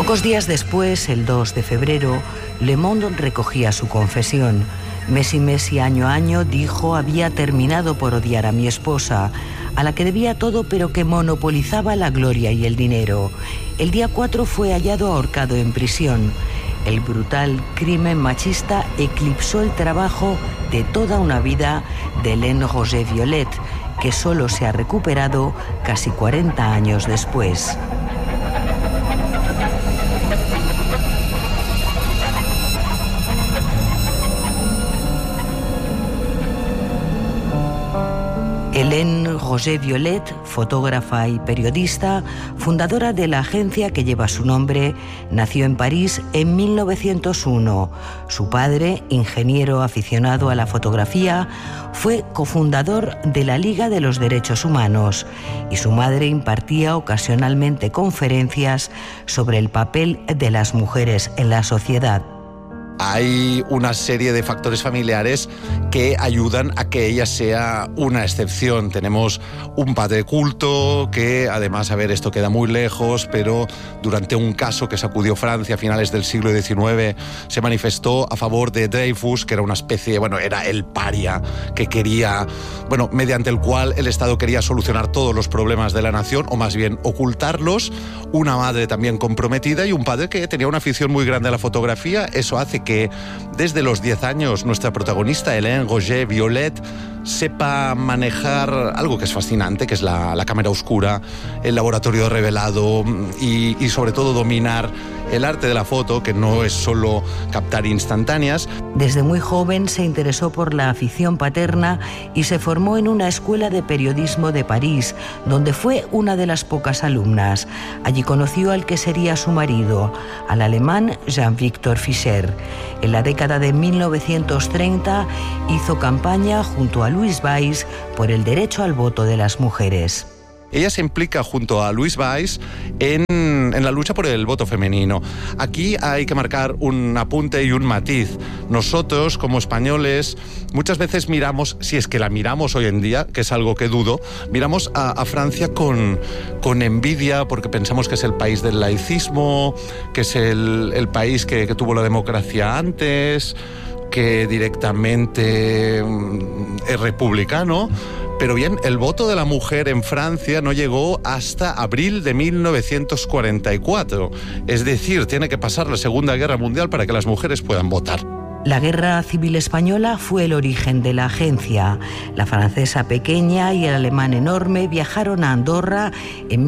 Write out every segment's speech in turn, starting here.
Pocos días después, el 2 de febrero, Le Monde recogía su confesión. Mes y año a año, dijo, había terminado por odiar a mi esposa, a la que debía todo pero que monopolizaba la gloria y el dinero. El día 4 fue hallado ahorcado en prisión. El brutal crimen machista eclipsó el trabajo de toda una vida de Hélène Roger-Violet, que solo se ha recuperado casi 40 años después. Hélène Roger-Violet, fotógrafa y periodista, fundadora de la agencia que lleva su nombre, nació en París en 1901. Su padre, ingeniero aficionado a la fotografía, fue cofundador de la Liga de los Derechos Humanos y su madre impartía ocasionalmente conferencias sobre el papel de las mujeres en la sociedad. Hay una serie de factores familiares que ayudan a que ella sea una excepción. Tenemos un padre culto que, además, a ver, esto queda muy lejos, pero durante un caso que sacudió Francia a finales del siglo XIX, se manifestó a favor de Dreyfus, que era una especie, era el paria que quería, mediante el cual el Estado quería solucionar todos los problemas de la nación, o más bien ocultarlos. Una madre también comprometida y un padre que tenía una afición muy grande a la fotografía. Eso hace que desde los 10 años nuestra protagonista, Hélène Roger-Violet, sepa manejar algo que es fascinante, que es la cámara oscura, el laboratorio revelado y sobre todo dominar el arte de la foto, que no es solo captar instantáneas. Desde muy joven se interesó por la afición paterna y se formó en una escuela de periodismo de París, donde fue una de las pocas alumnas. Allí conoció al que sería su marido, al alemán Jean-Victor Fischer. En la década de 1930 hizo campaña junto a Louise Weiss por el derecho al voto de las mujeres. Ella se implica junto a Louise Weiss en la lucha por el voto femenino. Aquí hay que marcar un apunte y un matiz. Nosotros, como españoles, muchas veces miramos, si es que la miramos hoy en día, que es algo que dudo, miramos a Francia con envidia, porque pensamos que es el país del laicismo, que es el país que tuvo la democracia antes, que directamente es republicano. Pero bien, el voto de la mujer en Francia no llegó hasta abril de 1944. Es decir, tiene que pasar la Segunda Guerra Mundial para que las mujeres puedan votar. La Guerra Civil Española fue el origen de la agencia. La francesa pequeña y el alemán enorme viajaron a Andorra en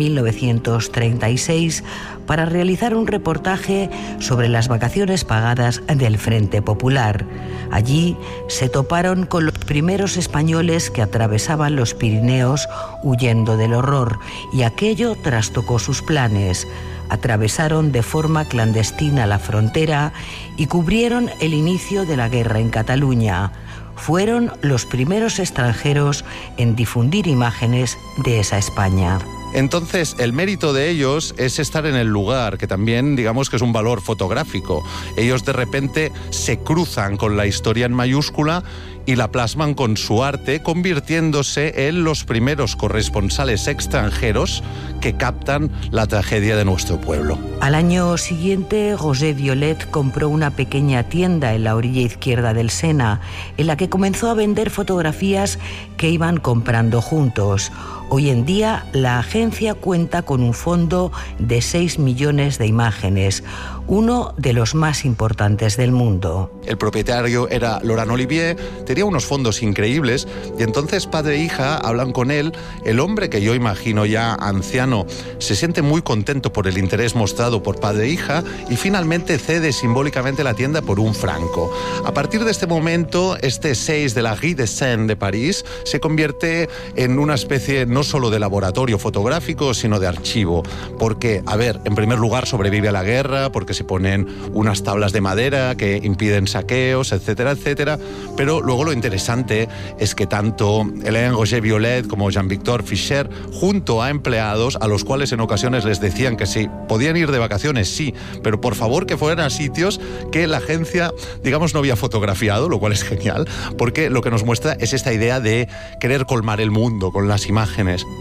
1936 para realizar un reportaje sobre las vacaciones pagadas del Frente Popular. Allí se toparon con los primeros españoles que atravesaban los Pirineos huyendo del horror, y aquello trastocó sus planes. Atravesaron de forma clandestina la frontera y cubrieron el inicio de la guerra en Cataluña. Fueron los primeros extranjeros en difundir imágenes de esa España. Entonces, el mérito de ellos es estar en el lugar, que también, digamos, que es un valor fotográfico. Ellos de repente se cruzan con la historia en mayúscula y la plasman con su arte, convirtiéndose en los primeros corresponsales extranjeros que captan la tragedia de nuestro pueblo. Al año siguiente, Roger-Violet compró una pequeña tienda en la orilla izquierda del Sena, en la que comenzó a vender fotografías que iban comprando juntos. Hoy en día, la agencia cuenta con un fondo de 6 millones de imágenes, uno de los más importantes del mundo. El propietario era Laurent Olivier, tenía unos fondos increíbles y entonces padre e hija hablan con él. El hombre, que yo imagino ya anciano, se siente muy contento por el interés mostrado por padre e hija y finalmente cede simbólicamente la tienda por un franco. A partir de este momento, este 6 de la Rue de Seine de París se convierte en una especie no solo de laboratorio fotográfico, sino de archivo. Porque, en primer lugar sobrevive a la guerra, porque se ponen unas tablas de madera que impiden saqueos, etcétera, etcétera. Pero luego lo interesante es que tanto Hélène Roger-Violet como Jean-Victor Fischer, junto a empleados a los cuales en ocasiones les decían que sí, podían ir de vacaciones, sí, pero por favor que fueran a sitios que la agencia, digamos, no había fotografiado, lo cual es genial, porque lo que nos muestra es esta idea de querer colmar el mundo con las imágenes.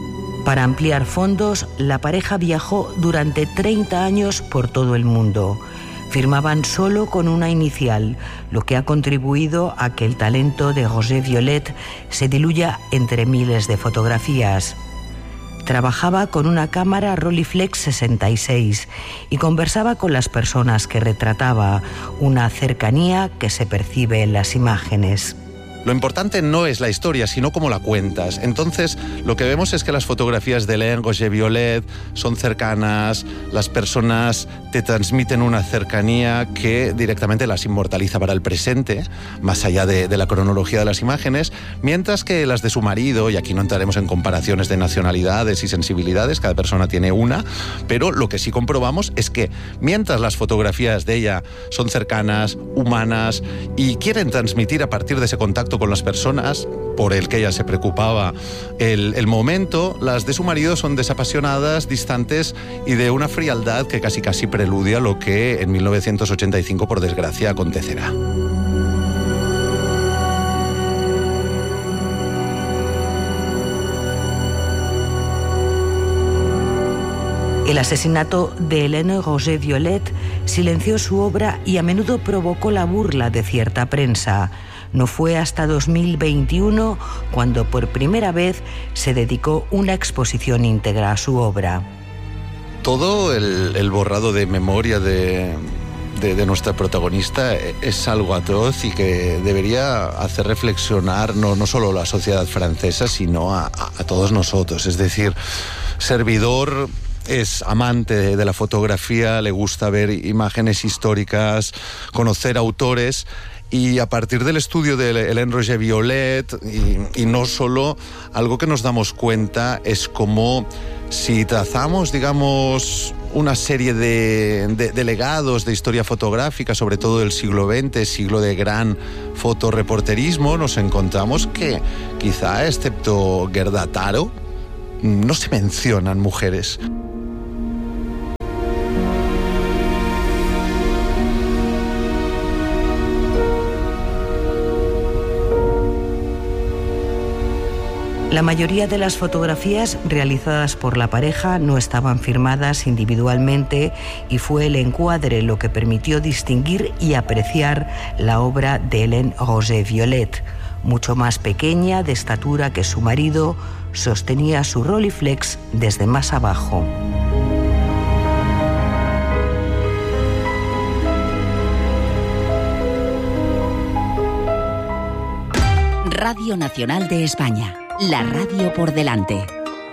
Para ampliar fondos, la pareja viajó durante 30 años por todo el mundo. Firmaban solo con una inicial, lo que ha contribuido a que el talento de Roger Viollet se diluya entre miles de fotografías. Trabajaba con una cámara Rolleiflex 66 y conversaba con las personas que retrataba, una cercanía que se percibe en las imágenes. Lo importante no es la historia, sino cómo la cuentas. Entonces, lo que vemos es que las fotografías de Hélène Roger Viollet son cercanas, las personas te transmiten una cercanía que directamente las inmortaliza para el presente, más allá de la cronología de las imágenes, mientras que las de su marido, y aquí no entraremos en comparaciones de nacionalidades y sensibilidades, cada persona tiene una, pero lo que sí comprobamos es que mientras las fotografías de ella son cercanas, humanas, y quieren transmitir a partir de ese contacto con las personas por el que ella se preocupaba el momento, las de su marido son desapasionadas, distantes y de una frialdad que casi preludia lo que en 1985 por desgracia acontecerá. El asesinato de Hélène Roger Viollet silenció su obra y a menudo provocó la burla de cierta prensa. No fue hasta 2021 cuando por primera vez se dedicó una exposición íntegra a su obra. Todo el borrado de memoria de nuestra protagonista es algo atroz y que debería hacer reflexionar no solo a la sociedad francesa, sino a todos nosotros. Es decir, Servidor es amante de la fotografía, le gusta ver imágenes históricas, conocer autores. Y a partir del estudio de Hélène Roger Viollet, y no solo, algo que nos damos cuenta es como si trazamos, digamos, una serie de legados de historia fotográfica, sobre todo del siglo XX, siglo de gran fotoreporterismo, nos encontramos que quizá, excepto Gerda Taro, no se mencionan mujeres. La mayoría de las fotografías realizadas por la pareja no estaban firmadas individualmente y fue el encuadre lo que permitió distinguir y apreciar la obra de Hélène Roger Viollet. Mucho más pequeña, de estatura que su marido, sostenía su Rolleiflex desde más abajo. Radio Nacional de España. La radio por delante.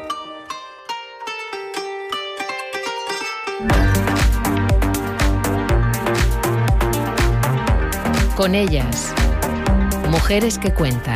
Con ellas, mujeres que cuentan.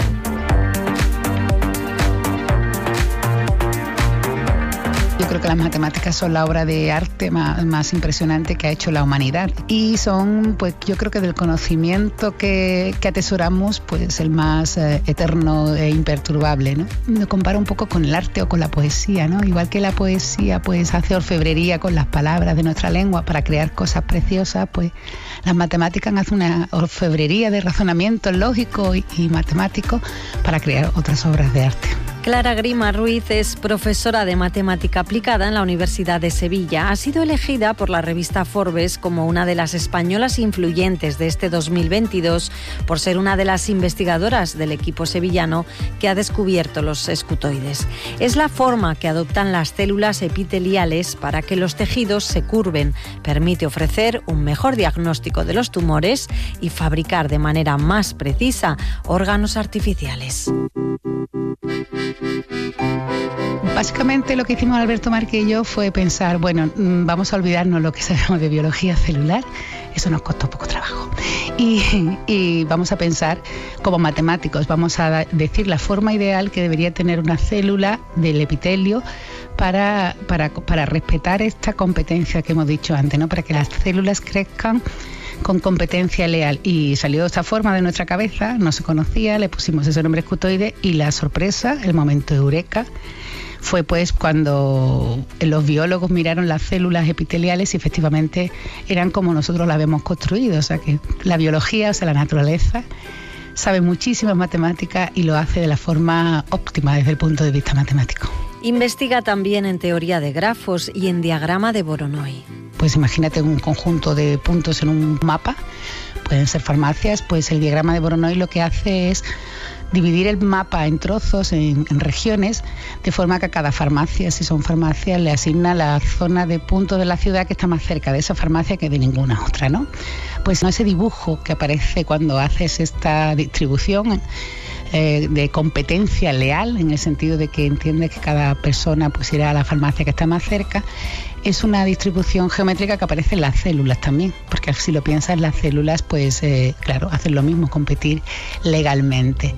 Yo creo que las matemáticas son la obra de arte más impresionante que ha hecho la humanidad y son, pues yo creo que del conocimiento que atesoramos, pues el más eterno e imperturbable, ¿no? Me comparo un poco con el arte o con la poesía, ¿no? Igual que la poesía pues hace orfebrería con las palabras de nuestra lengua para crear cosas preciosas, pues las matemáticas hacen una orfebrería de razonamiento lógico y matemático para crear otras obras de arte. Clara Grima Ruiz es profesora de matemática aplicada en la Universidad de Sevilla. Ha sido elegida por la revista Forbes como una de las españolas influyentes de este 2022 por ser una de las investigadoras del equipo sevillano que ha descubierto los escutoides. Es la forma que adoptan las células epiteliales para que los tejidos se curven. Permite ofrecer un mejor diagnóstico de los tumores y fabricar de manera más precisa órganos artificiales. Básicamente lo que hicimos Alberto Márquez y yo fue pensar, bueno, vamos a olvidarnos lo que sabemos de biología celular, eso nos costó poco trabajo. Y vamos a pensar como matemáticos, vamos a decir la forma ideal que debería tener una célula del epitelio para respetar esta competencia que hemos dicho antes, ¿no? Para que las células crezcan con competencia leal. Y salió de esta forma de nuestra cabeza, no se conocía, le pusimos ese nombre escutoide y la sorpresa, el momento de eureka, fue pues cuando los biólogos miraron las células epiteliales y efectivamente eran como nosotros las habíamos construido. O sea que la biología, o sea la naturaleza, sabe muchísimas matemáticas y lo hace de la forma óptima desde el punto de vista matemático. Investiga también en teoría de grafos y en diagrama de Voronoi. Pues imagínate un conjunto de puntos en un mapa, pueden ser farmacias, pues el diagrama de Voronoi lo que hace es dividir el mapa en trozos, en regiones, de forma que a cada farmacia, si son farmacias, le asigna la zona de punto de la ciudad que está más cerca de esa farmacia que de ninguna otra, ¿no? Pues ese dibujo que aparece cuando haces esta distribución de competencia leal, en el sentido de que entiendes que cada persona pues irá a la farmacia que está más cerca, es una distribución geométrica que aparece en las células también, porque si lo piensas, las células pues claro, hacen lo mismo, competir legalmente.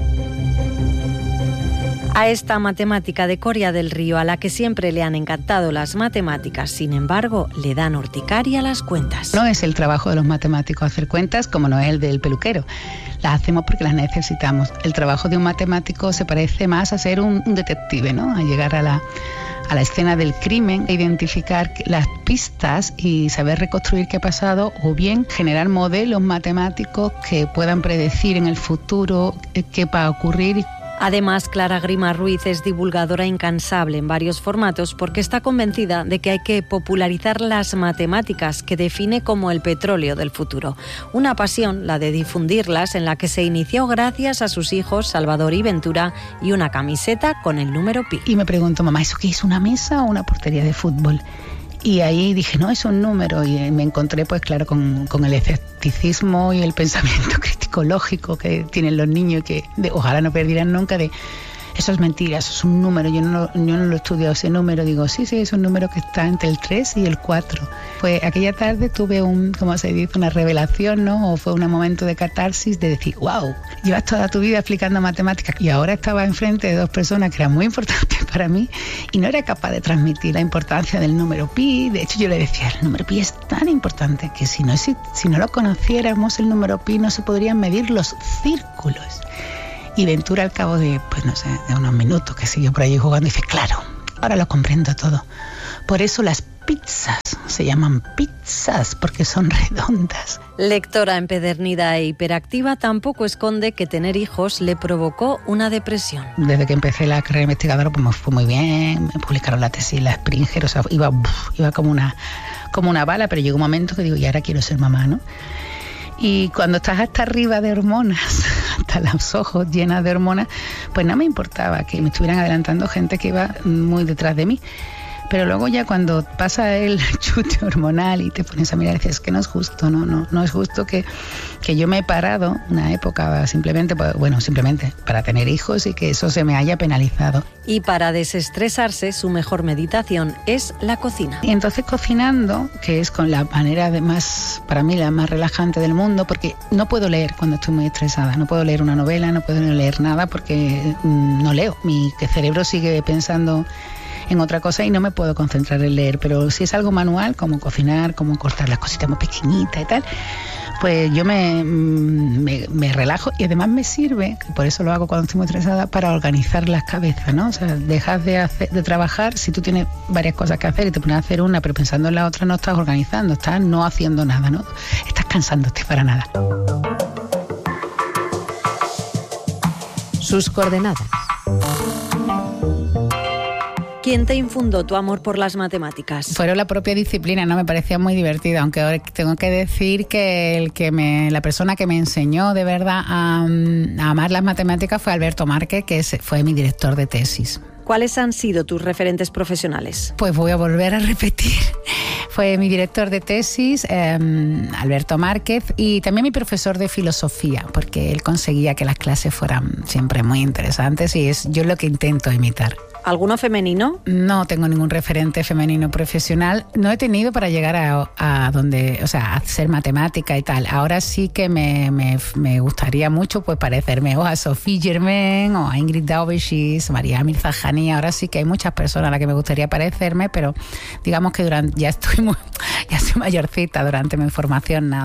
A esta matemática de Coria del Río, a la que siempre le han encantado las matemáticas, sin embargo, le dan urticaria las cuentas. No es el trabajo de los matemáticos hacer cuentas, como no es el del peluquero. Las hacemos porque las necesitamos. El trabajo de un matemático se parece más a ser un detective, ¿no? A llegar a la escena del crimen, identificar las pistas y saber reconstruir qué ha pasado, o bien generar modelos matemáticos que puedan predecir en el futuro qué va a ocurrir. Además, Clara Grima Ruiz es divulgadora incansable en varios formatos porque está convencida de que hay que popularizar las matemáticas, que define como el petróleo del futuro. Una pasión, la de difundirlas, en la que se inició gracias a sus hijos Salvador y Ventura y una camiseta con el número pi. Y me pregunto, mamá, ¿eso qué es, una mesa o una portería de fútbol? Y ahí dije, no, es un número, y me encontré pues claro con el escepticismo y el pensamiento crítico lógico que tienen los niños, que ojalá no perdieran nunca, de eso es mentira, eso es un número, yo no lo he estudiado ese número. Digo, sí, es un número que está entre el 3 y el 4. Pues aquella tarde tuve ¿cómo se dice?, una revelación, ¿no? O fue un momento de catarsis de decir, wow, llevas toda tu vida explicando matemáticas y ahora estaba enfrente de dos personas que eran muy importantes para mí y no era capaz de transmitir la importancia del número pi. De hecho, yo le decía, el número pi es tan importante que si no lo conociéramos, el número pi, no se podrían medir los círculos. Y Ventura, al cabo de, pues no sé, de unos minutos que siguió por ahí jugando, dice, claro, ahora lo comprendo todo. Por eso las pizzas se llaman pizzas, porque son redondas. Lectora empedernida e hiperactiva, tampoco esconde que tener hijos le provocó una depresión. Desde que empecé la carrera investigadora, pues me fue muy bien, me publicaron la tesis, la Springer, o sea, iba como una bala, pero llegó un momento que digo, y ahora quiero ser mamá, ¿no? Y cuando estás hasta arriba de hormonas, hasta los ojos llenas de hormonas, pues no me importaba que me estuvieran adelantando gente que iba muy detrás de mí. Pero luego ya cuando pasa el chute hormonal y te pones a mirar y dices, es que no es justo, no es justo que yo me he parado una época simplemente para tener hijos y que eso se me haya penalizado. Y para desestresarse, su mejor meditación es la cocina. Y entonces cocinando, que es con la manera para mí la más relajante del mundo, porque no puedo leer cuando estoy muy estresada, no puedo leer una novela, no puedo leer nada porque no leo, mi cerebro sigue pensando en otra cosa y no me puedo concentrar en leer. Pero si es algo manual, como cocinar, como cortar las cositas muy pequeñitas y tal, pues yo me relajo, y además me sirve, por eso lo hago cuando estoy muy estresada, para organizar las cabezas, ¿no? O sea, dejas de trabajar. Si tú tienes varias cosas que hacer y te pones a hacer una, pero pensando en la otra, no estás organizando, estás no haciendo nada, ¿no? Estás cansándote para nada. Sus coordenadas. ¿Quién te infundó tu amor por las matemáticas? Fueron la propia disciplina, ¿no? Me parecía muy divertido, aunque ahora tengo que decir que la persona que me enseñó de verdad a amar las matemáticas fue Alberto Márquez, que fue mi director de tesis. ¿Cuáles han sido tus referentes profesionales? Pues voy a volver a repetir. Fue mi director de tesis, Alberto Márquez, y también mi profesor de filosofía, porque él conseguía que las clases fueran siempre muy interesantes y es yo lo que intento imitar. ¿Alguno femenino? No tengo ningún referente femenino profesional. No he tenido para llegar a donde, o sea, a hacer matemática y tal. Ahora sí que me gustaría mucho pues parecerme o a Sophie Germain o a Ingrid Daubechies, María Mirzajaní. Ahora sí que hay muchas personas a las que me gustaría parecerme, pero digamos que ya soy mayorcita, durante mi formación nada.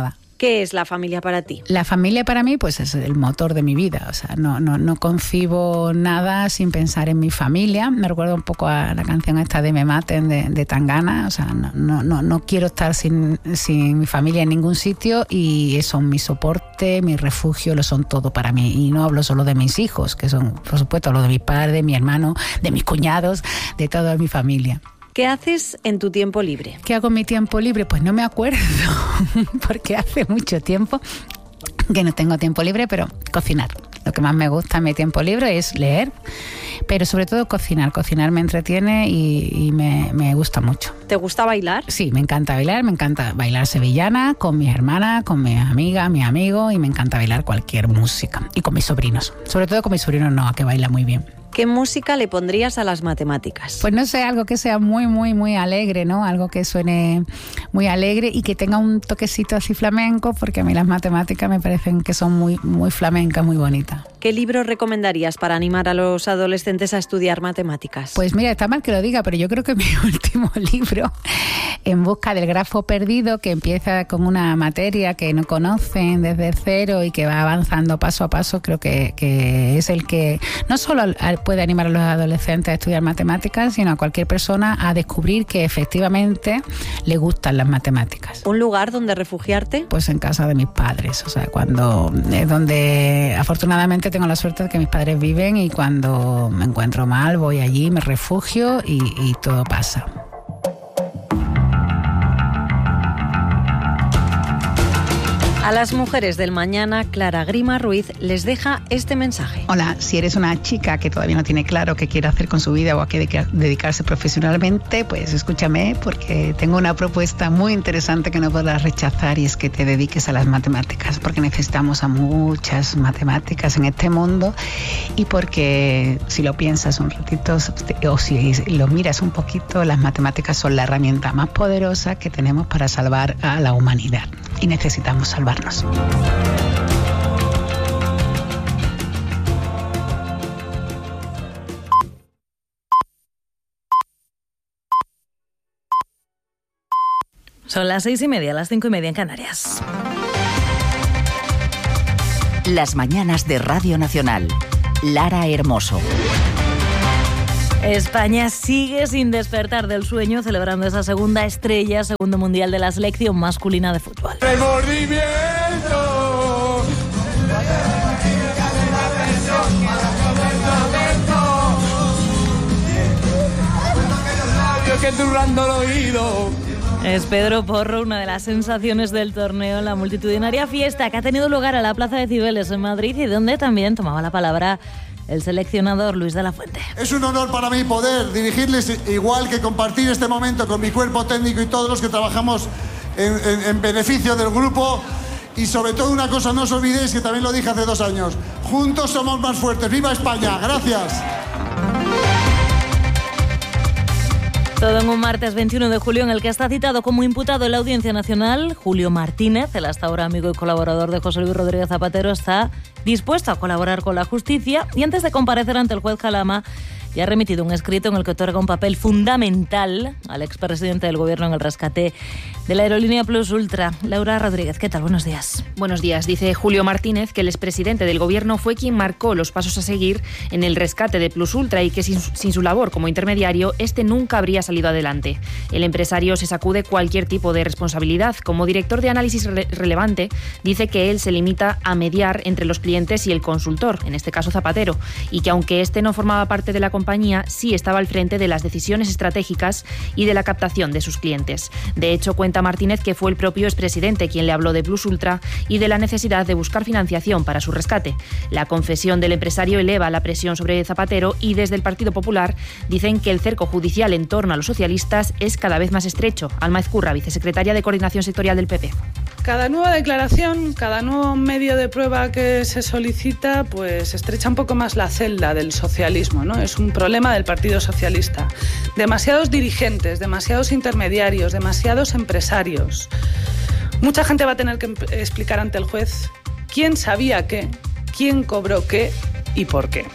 ¿Qué es la familia para ti? La familia para mí pues es el motor de mi vida, o sea, no concibo nada sin pensar en mi familia. Me recuerda un poco a la canción esta de Me Maten de Tangana, o sea, no quiero estar sin mi familia en ningún sitio, y son mi soporte, mi refugio, lo son todo para mí. Y no hablo solo de mis hijos, que son, por supuesto, hablo de mis padres, de mi hermano, de mis cuñados, de toda mi familia. ¿Qué haces en tu tiempo libre? ¿Qué hago en mi tiempo libre? Pues no me acuerdo, porque hace mucho tiempo que no tengo tiempo libre, pero cocinar. Lo que más me gusta en mi tiempo libre es leer, pero sobre todo cocinar. Cocinar me entretiene y me gusta mucho. ¿Te gusta bailar? Sí, me encanta bailar sevillana con mis hermanas, con mis amigas, mis amigos, y me encanta bailar cualquier música. Y con mis sobrinos, sobre todo con mis sobrinos Noah, que baila muy bien. ¿Qué música le pondrías a las matemáticas? Pues no sé, algo que sea muy, muy, muy alegre, ¿no? Algo que suene muy alegre y que tenga un toquecito así flamenco, porque a mí las matemáticas me parecen que son muy, muy flamencas, muy bonitas. ¿Qué libro recomendarías para animar a los adolescentes a estudiar matemáticas? Pues mira, está mal que lo diga, pero yo creo que mi último libro, En busca del grafo perdido, que empieza con una materia que no conocen desde cero y que va avanzando paso a paso, creo que es el que no solo puede animar a los adolescentes a estudiar matemáticas, sino a cualquier persona a descubrir que efectivamente le gustan las matemáticas. ¿Un lugar donde refugiarte? Pues en casa de mis padres, o sea, cuando es donde afortunadamente tengo la suerte de que mis padres viven, y cuando me encuentro mal voy allí, me refugio y todo pasa. A las mujeres del mañana, Clara Grima Ruiz les deja este mensaje. Hola, si eres una chica que todavía no tiene claro qué quiere hacer con su vida o a qué dedicarse profesionalmente, pues escúchame, porque tengo una propuesta muy interesante que no podrás rechazar, y es que te dediques a las matemáticas, porque necesitamos a muchas matemáticas en este mundo, y porque si lo piensas un ratito o si lo miras un poquito, las matemáticas son la herramienta más poderosa que tenemos para salvar a la humanidad, y necesitamos salvarnos. Son las 6:30, las 5:30 en Canarias. Las mañanas de Radio Nacional. Lara Hermoso. España sigue sin despertar del sueño, celebrando esa segunda estrella, segundo mundial de la selección masculina de fútbol. ¡Remordimiento! ¡Que durando el oído! Es Pedro Porro, una de las sensaciones del torneo en la multitudinaria fiesta que ha tenido lugar a la Plaza de Cibeles en Madrid, y donde también tomaba la palabra el seleccionador Luis de la Fuente. Es un honor para mí poder dirigirles, igual que compartir este momento con mi cuerpo técnico y todos los que trabajamos en beneficio del grupo. Y sobre todo una cosa, no os olvidéis, que también lo dije hace 2 años, juntos somos más fuertes. ¡Viva España! ¡Gracias! Todo en un martes 21 de julio en el que está citado como imputado en la Audiencia Nacional Julio Martínez, el hasta ahora amigo y colaborador de José Luis Rodríguez Zapatero, está dispuesto a colaborar con la justicia, y antes de comparecer ante el juez Jalama ya ha remitido un escrito en el que otorga un papel fundamental al expresidente del Gobierno en el rescate de la aerolínea Plus Ultra. Laura Rodríguez, ¿qué tal? Buenos días. Buenos días. Dice Julio Martínez que el expresidente del Gobierno fue quien marcó los pasos a seguir en el rescate de Plus Ultra, y que sin su labor como intermediario, este nunca habría salido adelante. El empresario se sacude cualquier tipo de responsabilidad. Como director de análisis relevante, dice que él se limita a mediar entre los clientes y el consultor, en este caso Zapatero, y que aunque este no formaba parte de la compañía, sí estaba al frente de las decisiones estratégicas y de la captación de sus clientes. De hecho, cuenta Martínez que fue el propio expresidente quien le habló de Plus Ultra y de la necesidad de buscar financiación para su rescate. La confesión del empresario eleva la presión sobre Zapatero, y desde el Partido Popular dicen que el cerco judicial en torno a los socialistas es cada vez más estrecho. Alma Ezcurra, vicesecretaria de Coordinación Sectorial del PP. Cada nueva declaración, cada nuevo medio de prueba que se solicita, pues estrecha un poco más la celda del socialismo, ¿no? Es un problema del Partido Socialista. Demasiados dirigentes, demasiados intermediarios, demasiados empresarios. Mucha gente va a tener que explicar ante el juez quién sabía qué, quién cobró qué y por qué.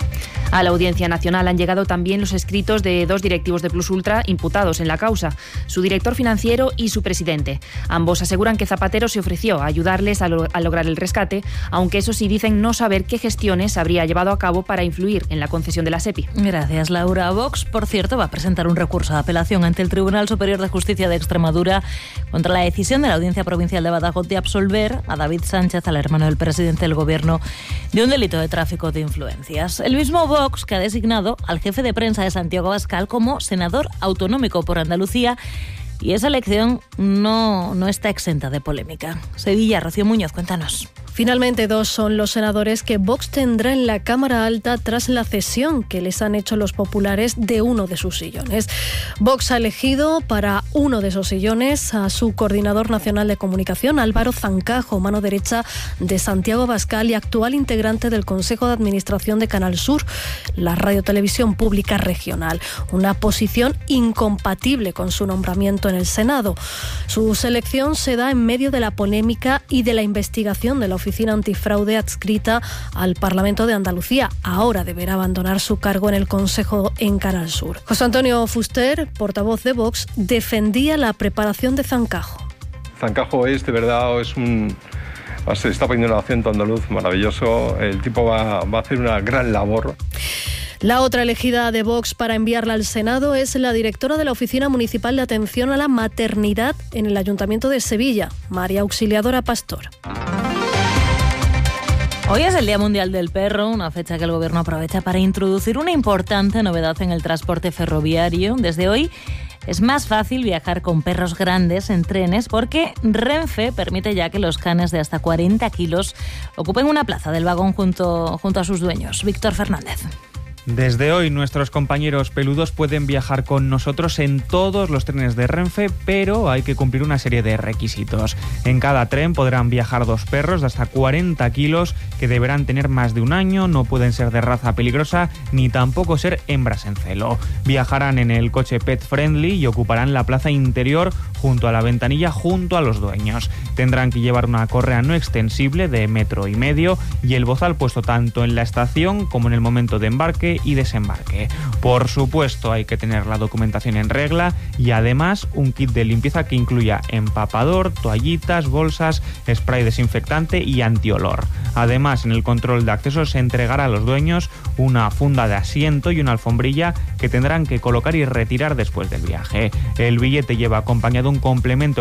A la Audiencia Nacional han llegado también los escritos de 2 directivos de Plus Ultra imputados en la causa, su director financiero y su presidente. Ambos aseguran que Zapatero se ofreció a ayudarles a lograr el rescate, aunque eso sí dicen no saber qué gestiones habría llevado a cabo para influir en la concesión de la SEPI. Gracias, Laura. Vox, por cierto, va a presentar un recurso de apelación ante el Tribunal Superior de Justicia de Extremadura contra la decisión de la Audiencia Provincial de Badajoz de absolver a David Sánchez, al hermano del presidente del Gobierno, de un delito de tráfico de influencias. El mismo Vox, que ha designado al jefe de prensa de Santiago Abascal como senador autonómico por Andalucía, y esa elección no está exenta de polémica. Sevilla, Rocío Muñoz, cuéntanos. Finalmente, 2 son los senadores que Vox tendrá en la Cámara Alta tras la cesión que les han hecho los populares de uno de sus sillones. Vox ha elegido para uno de esos sillones a su coordinador nacional de comunicación, Álvaro Zancajo, mano derecha de Santiago Abascal y actual integrante del Consejo de Administración de Canal Sur, la radiotelevisión pública regional. Una posición incompatible con su nombramiento en el Senado. Su selección se da en medio de la polémica y de la investigación de la Oficina Antifraude adscrita al Parlamento de Andalucía. Ahora deberá abandonar su cargo en el Consejo en Canal Sur. José Antonio Fuster, portavoz de Vox, defendía la preparación de Zancajo. Zancajo es, de verdad, se está poniendo un acento andaluz maravilloso. El tipo va a hacer una gran labor. La otra elegida de Vox para enviarla al Senado es la directora de la Oficina Municipal de Atención a la Maternidad en el Ayuntamiento de Sevilla, María Auxiliadora Pastor. Hoy es el Día Mundial del Perro, una fecha que el Gobierno aprovecha para introducir una importante novedad en el transporte ferroviario. Desde hoy es más fácil viajar con perros grandes en trenes porque Renfe permite ya que los canes de hasta 40 kilos ocupen una plaza del vagón junto a sus dueños. Víctor Fernández. Desde hoy nuestros compañeros peludos pueden viajar con nosotros en todos los trenes de Renfe, pero hay que cumplir una serie de requisitos. En cada tren podrán viajar 2 perros de hasta 40 kilos que deberán tener más de 1 año, no pueden ser de raza peligrosa ni tampoco ser hembras en celo. Viajarán en el coche pet friendly y ocuparán la plaza interior junto a la ventanilla junto a los dueños. Tendrán que llevar una correa no extensible de 1,5 metros y el bozal puesto tanto en la estación como en el momento de embarque y desembarque. Por supuesto, hay que tener la documentación en regla y además un kit de limpieza que incluya empapador, toallitas, bolsas, spray desinfectante y antiolor. Además, en el control de acceso se entregará a los dueños una funda de asiento y una alfombrilla que tendrán que colocar y retirar después del viaje. El billete lleva acompañado un complemento